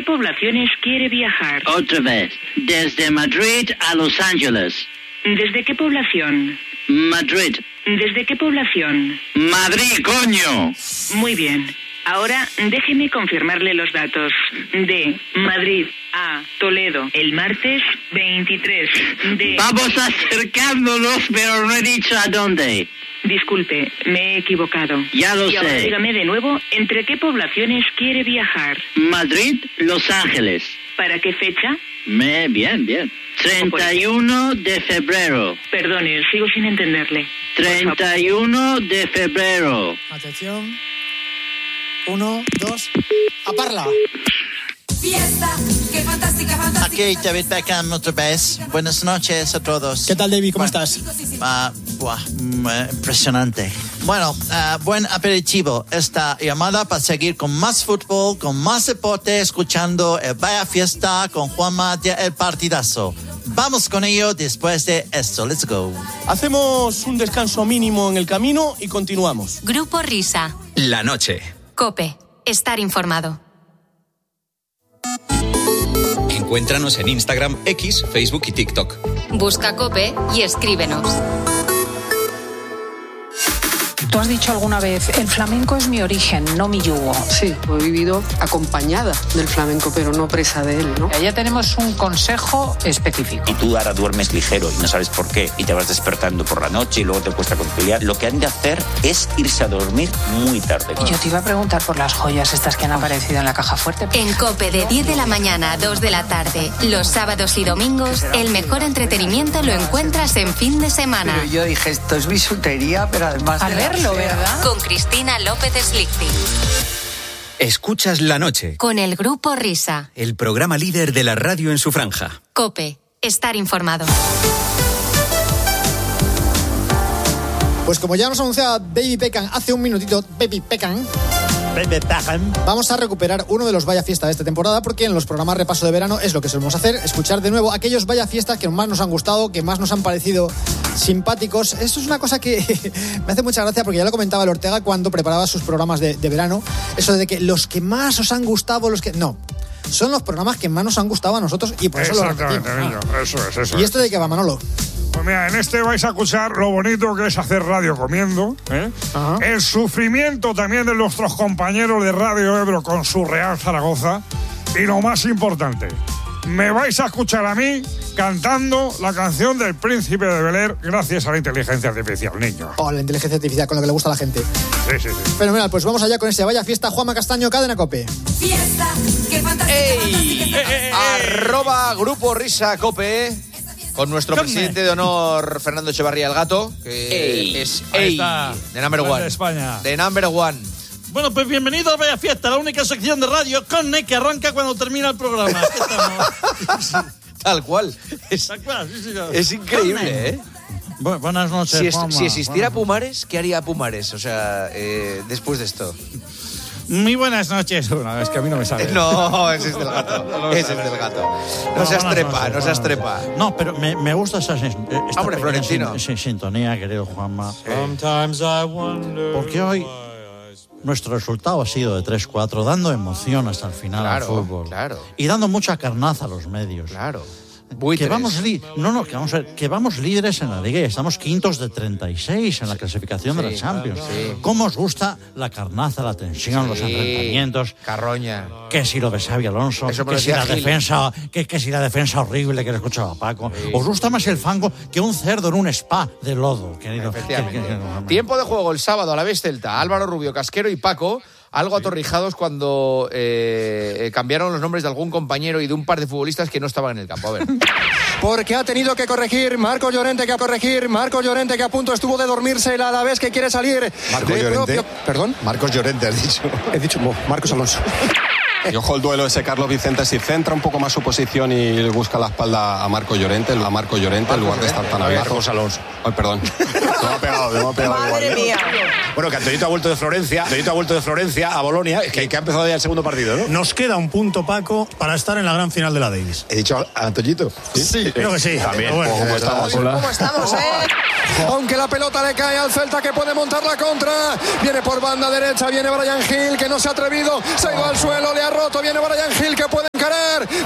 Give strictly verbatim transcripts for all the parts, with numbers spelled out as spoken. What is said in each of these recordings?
poblaciones quiere viajar? Otra vez. Desde Madrid a Los Ángeles. ¿Desde qué población? Madrid. ¿Desde qué población? Madrid, coño. Muy bien. Ahora déjeme confirmarle los datos. De Madrid a Toledo, el martes veintitrés de... Vamos acercándonos, pero no he dicho a dónde. Disculpe, me he equivocado. Ya lo y ahora sé. dígame de nuevo, ¿entre qué poblaciones quiere viajar? Madrid, Los Ángeles. ¿Para qué fecha? Me, bien, bien. treinta y uno de febrero. Perdone, sigo sin entenderle. treinta y uno de febrero. Atención. Uno, dos, a parla. Fiesta, qué fantástica, fantástica. Aquí David Beckham otra vez. Buenas noches a todos. ¿Qué tal, David? ¿Cómo bueno, estás? Uh, buah, mm, impresionante. Bueno, uh, buen aperitivo esta llamada para seguir con más fútbol, con más deporte, escuchando el Vaya Fiesta con Juanma de El Partidazo. Vamos con ello después de esto. Let's go. Hacemos un descanso mínimo en el camino y continuamos. Grupo Risa. La noche. COPE. Estar informado. Encuéntranos en Instagram, X, Facebook y TikTok. Busca COPE y escríbenos. Tú has dicho alguna vez, el flamenco es mi origen, no mi yugo. Sí, he vivido acompañada del flamenco, pero no presa de él, ¿no? Ya tenemos un consejo específico. Y tú ahora duermes ligero y no sabes por qué, y te vas despertando por la noche y luego te cuesta conciliar. Lo que han de hacer es irse a dormir muy tarde. Y yo te iba a preguntar por las joyas estas que han aparecido en la caja fuerte. En COPE de diez de la mañana a dos de la tarde, los sábados y domingos, el mejor entretenimiento lo encuentras en fin de semana. Pero yo dije, esto es bisutería, pero además... A verlo, ¿verdad? Con Cristina López Slichting. Escuchas La Noche. Con el Grupo Risa. El programa líder de la radio en su franja. COPE. Estar informado. Pues como ya nos anunciaba Baby Beckham hace un minutito, Baby Beckham, Baby Beckham. Vamos a recuperar uno de los Vaya Fiesta de esta temporada, porque en los programas repaso de verano es lo que solemos hacer, escuchar de nuevo aquellos Vaya Fiesta que más nos han gustado, que más nos han parecido simpáticos. Esto es una cosa que me hace mucha gracia, porque ya lo comentaba el Ortega cuando preparaba sus programas de, de verano, eso de que los que más os han gustado, los que... No, son los programas que más nos han gustado a nosotros y por eso lo repetimos. Exactamente, niño, eso es, eso es. ¿Y esto de qué va, Manolo? Pues mira, en este vais a escuchar lo bonito que es hacer radio comiendo, ¿eh? El sufrimiento también de nuestros compañeros de Radio Ebro con su Real Zaragoza, y lo más importante, me vais a escuchar a mí cantando la canción del Príncipe de Bel-Air gracias a la inteligencia artificial, niño. Oh, la inteligencia artificial, con lo que le gusta a la gente. Sí, sí, sí. Fenomenal, pues vamos allá con ese Vaya Fiesta. Juanma Castaño, Cadena COPE. Fiesta, qué fantástica, ¡Ey! fantástica, Eh, eh, Arroba Grupo Risa COPE. Con nuestro Come. presidente de honor, Fernando Echevarría el Gato, que Ey. es Ahí Ey, está. de Number Grande One. España. De Number One. Bueno, pues bienvenido a Vaya Fiesta, la única sección de radio con Ne que arranca cuando termina el programa. Tal cual. Es, Tal cual, sí, señor. es increíble, ¿eh? Bu- buenas noches, Si, es- Juanma. si existiera Buenas- Pumares, ¿qué haría Pumares? O sea, eh, después de esto. Muy buenas noches. Bueno, es que a mí no me sale. No, ese es del gato. Ese es del gato. No seas buenas trepa, noches, no seas buenas trepa. noches. No, pero me, me gusta esa, esta Hombre, pequeña Florentino. sin- sin- sintonía, querido Juanma. Porque hoy nuestro resultado ha sido de tres cuatro, dando emoción hasta el final Claro, al fútbol. claro. Y dando mucha carnaza a los medios. Claro. Que Buitres. vamos, li- no, no, que, vamos a ver, que vamos líderes en la Liga y estamos quintos de treinta y seis en la clasificación de la Champions. sí. ¿Cómo os gusta la carnaza, la tensión, los Sí. enfrentamientos? Carroña. Que si lo de Xavi Alonso, Eso me que lo si decía la Gil. defensa, que, que si la defensa horrible que le escuchaba a Paco. Sí. ¿Os gusta más el fango que un cerdo en un spa de lodo, querido? Efectivamente. Que- que- que- Tiempo de juego el sábado a la vez Celta. Álvaro Rubio, Casquero y Paco, algo atorrijados cuando eh, eh, cambiaron los nombres de algún compañero y de un par de futbolistas que no estaban en el campo. A ver. Porque ha tenido que corregir Marcos Llorente, que a corregir Marcos Llorente, que a punto estuvo de dormirse el Alavés, que quiere salir. Marcos de Llorente. propio- ¿Perdón? Marcos Llorente, has dicho. He dicho no, Marcos Alonso. Y ojo el duelo ese Carlos Vicente, si centra un poco más su posición y le busca la espalda a Marco Llorente, a Marco Llorente, en lugar de estar tan abierto. Marcos Alonso. Ay, perdón. Se me ha pegado, se me ha pegado. Madre igual, ¿eh? mía. Bueno, que Antoñito ha vuelto de Florencia, Antoñito ha vuelto de Florencia a Bolonia, que, que ha empezado ya el segundo partido, ¿no? Nos queda un punto, Paco, para estar en la gran final de la Davis. He dicho a Antoñito. Sí, creo que sí. También. Bueno, ¿Cómo estamos? ¿Cómo estamos, eh? Aunque la pelota le cae al Celta, que puede montar la contra. Viene por banda derecha, viene Brian Hill, que no se ha atrevido. Se ha ido al suelo, le ha roto. Viene Brian Hill, que puede encarar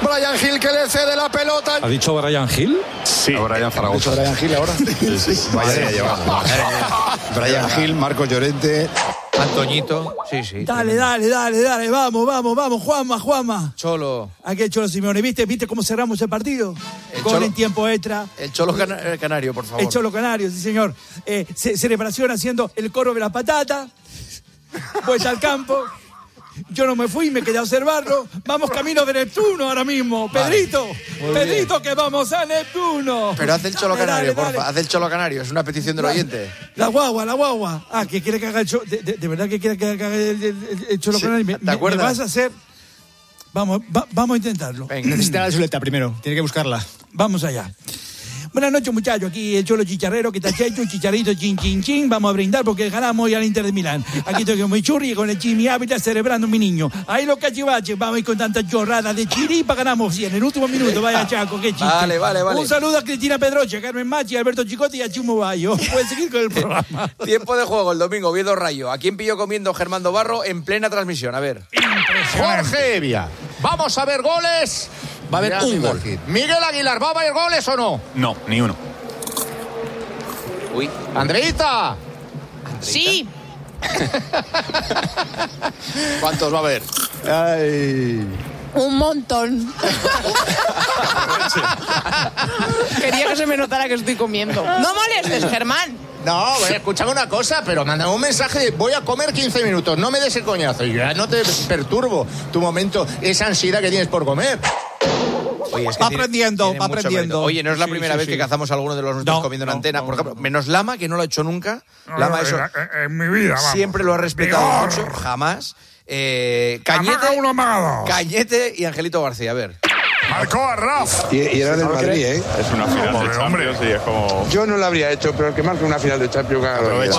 Brian Gil que le cede la pelota. ¿Ha dicho Brian Gil? Sí. A Brian Zaragoza. ¿Ha dicho Brian Gil ahora? Sí, sí. Vaya, llevamos. Brian Gil, Marco Llorente. Antoñito, sí, sí. Dale, dale, dale, dale, vamos, vamos, vamos, Juanma, Juanma. Cholo. Aquí el Cholo Simeone, ¿viste? ¿Viste cómo cerramos el partido? El Con Cholo- en tiempo extra. El Cholo Cana- eh, Canario, por favor. El Cholo Canario, sí señor. Eh, ce- celebración haciendo el coro de la patata. Vuelta al campo. Yo no me fui, me quedé a observarlo. Vamos camino de Neptuno ahora mismo. Vale. Pedrito, Muy Pedrito, que vamos a Neptuno. Pero haz el Cholo Dale, Canario, dale, porfa. dale. Haz el Cholo Canario, es una petición del La- oyente. La guagua, la guagua. Ah, que quiere que haga el Cholo. De, de- de verdad que quiere que haga el, el- el Cholo Sí, Canario. Me, ¿te me- acuerdas? me vas a hacer. Vamos, va- vamos a intentarlo. Necesita la chuleta primero, tiene que buscarla. Vamos allá. Buenas noches, muchachos. Aquí el Cholo Chicharrero, que está hecho, un chicharrito chin, chin, chin. Vamos a brindar porque ganamos hoy al Inter de Milán. Aquí estoy con mi churri y con el Chimi Ávila celebrando mi niño. Ahí los cachivaches, vamos a ir con tanta chorrada de chiripa, ganamos cien en el último minuto. Vaya, Chaco, qué chiste. Vale, vale, vale. Un saludo a Cristina Pedroche, a Carmen Machi, a Alberto Chicote y a Chumo Bayo. Pueden seguir con el programa. Tiempo de juego el domingo, Oviedo Rayo. ¿A quién pilló comiendo Germán Barro en plena transmisión? A ver. Jorge Evia. Vamos a ver goles. Va a haber Ya un me gol. imagino. Miguel Aguilar, ¿va a haber goles o no? No, ni uno. Uy. Andreita. Sí. ¿Cuántos va a haber? Ay. Un montón. Quería que se me notara que estoy comiendo. No molestes, Germán. No, bueno, escúchame una cosa, pero mándame un mensaje de voy a comer quince minutos, no me des el coñazo. Y ya no te perturbo tu momento, esa ansiedad que tienes por comer. Oye, es que Va tiene- aprendiendo, tiene va mucho aprendiendo. mérito. Oye, no es la Sí, primera sí, vez sí. que cazamos a alguno de los nuestros No, comiendo en no, antena. no, Por ejemplo, no. menos Lama, que no lo ha hecho nunca. No, Lama, no, eso en, en mi vida, vamos. siempre lo ha respetado Vigor. mucho, jamás. Eh, Amaga Cañete, uno, amaga dos. Cañete y Angelito García. A ver. Marcó a Raf. Y, y era del Madrid, ¿eh? Es una final Hombre, de hombre. Champions y es como... Yo no lo habría hecho, pero el que marque una final de Champions gana. Aproveche.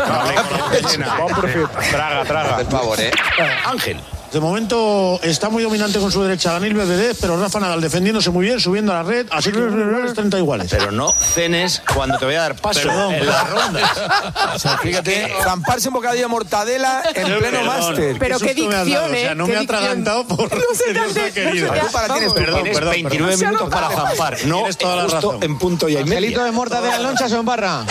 Traga, traga. Por favor, ¿eh? Ángel. De momento está muy dominante con su derecha Daniel Medvedev, pero Rafa Nadal defendiéndose muy bien, subiendo a la red, así que iguales, treinta iguales. Pero no cenes cuando te voy a dar paso Perdón. en la ronda. O sea, fíjate, zamparse un bocadillo de mortadela en pleno máster. Pero qué susto me has dado, dicción, O sea, ¿eh? no Qué me ha dicción. atragantado por No se te Dios hace- ha querido. no se te Tú para hace- tienes, vamos. tienes perdón, veintinueve perdón. minutos para zampar. No, Tienes toda la justo razón. en punto y a media. Angelito de Morta de Alonchas en barra.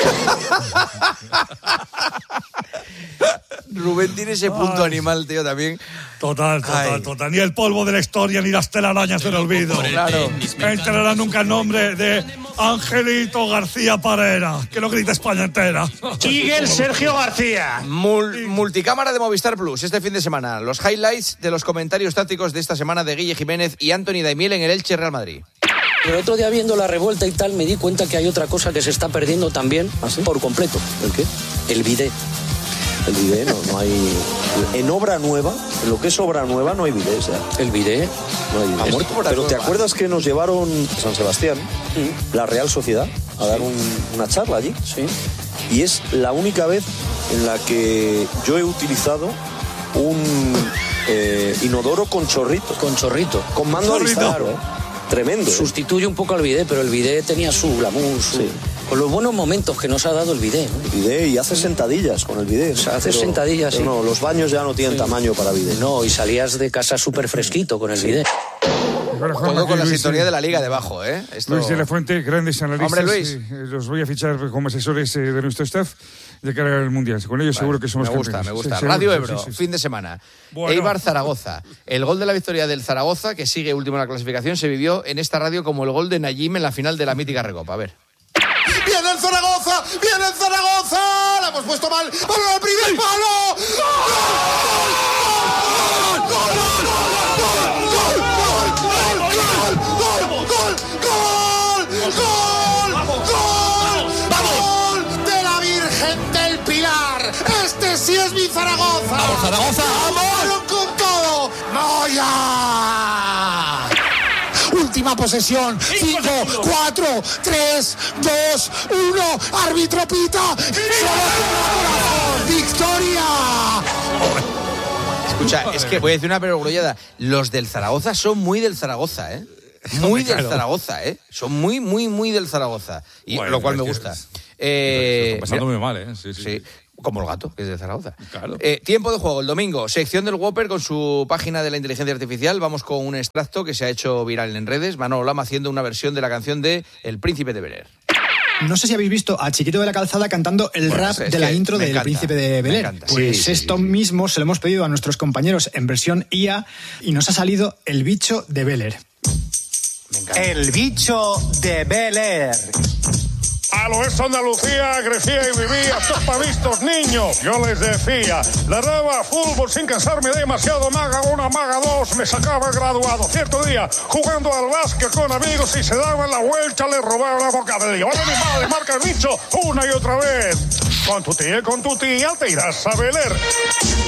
Rubén tiene ese punto Ay. animal, tío, también. Total, total, Ay. total. Ni el polvo de la historia ni las telarañas del olvido. Claro. No entrará nunca el nombre de Angelito García Parera, que lo grita España entera. Miguel Sergio García. Mul- multicámara de Movistar Plus este fin de semana. Los highlights de los comentarios tácticos de esta semana de Guille Jiménez y Anthony Daimiel en el Elche Real Madrid. El otro día viendo la revuelta y tal me di cuenta que hay otra cosa que se está perdiendo también por completo. ¿El qué? El bidet. El bidet no, no hay... En obra nueva, en lo que es obra nueva no hay bidet. O sea, el bidet no hay bidet. Ha muerto obra Pero ¿te nueva. acuerdas que nos llevaron a San Sebastián, la Real Sociedad, a dar un- una charla allí? Sí. Y es la única vez en la que yo he utilizado un eh, inodoro con chorrito. Con chorrito. Con mando a Chorrito. disparo, ¿eh? Tremendo. Sustituye un poco al bidet, pero el bidet tenía su glamour, su... Con los buenos momentos que nos ha dado el bidet, ¿no? El bidet, y haces sentadillas con el bidet. O sea, haces sentadillas, sí. No, los baños ya no tienen tamaño para bidet. No, y salías de casa súper fresquito con el bidet. Todo con la sintonía de la liga debajo, ¿eh? Esto... Luis de la Fuente, grandes analistas. Hombre, Luis. y, eh, los voy a fichar como asesores eh, de nuestro staff de cara al Mundial. Con ellos Vale, seguro que somos me gusta, campeones. me gusta. Sí, seguro, Radio sí, Ebro, sí, sí. fin de semana. Bueno. Eibar Zaragoza. El gol de la victoria del Zaragoza, que sigue último en la clasificación, se vivió en esta radio como el gol de Najim en la final de la mítica Recopa. A ver. ¡Viene el Zaragoza! ¡Viene el Zaragoza! ¡La hemos puesto mal! ¡Balón al primer palo! ¡Gol! ¡Gol! ¡Gol! ¡Gol! ¡Gol! ¡Gol de la Virgen del Pilar! ¡Este sí es mi Zaragoza! ¡Vamos, Zaragoza! ¡Vamos! ¡Con todo! ¡Moya! Última posesión. cinco, cuatro, tres, dos, uno. Árbitro pita. ¡Victoria! Escucha, es que voy a decir una perogrullada. Los del Zaragoza son muy del Zaragoza, ¿eh? Muy del Claro. Zaragoza, ¿eh? Son muy, muy, muy del Zaragoza. Y Bueno, lo cual me es que gusta. es- Eh, Lo está pasando mira, muy mal, ¿eh? Sí, sí. sí. Como el gato, que es de Zaragoza. Claro. Eh, tiempo de juego, el domingo. Sección del Whopper con su página de la inteligencia artificial. Vamos con un extracto que se ha hecho viral en redes. Manolo Lama haciendo una versión de la canción de El Príncipe de Bel-Air. No sé si habéis visto a Chiquito de la Calzada cantando el Bueno, rap es de la que intro me del encanta, Príncipe de me Bel-Air. encanta. Pues Sí, sí, esto sí. mismo se lo hemos pedido a nuestros compañeros en versión I A y nos ha salido el bicho de Bel-Air. El bicho de Bel-Air. Al oeste de Andalucía crecía y vivía topavistos niños. Yo les decía, le daba a fútbol sin cansarme demasiado. Maga una, maga dos, me sacaba graduado. Cierto día, jugando al básquet con amigos y se daban la vuelta, le robaron la bocadillo. Ahora mi madre marca el bicho una y otra vez. Con tu tía y con tu tía te irás a Bel-Air.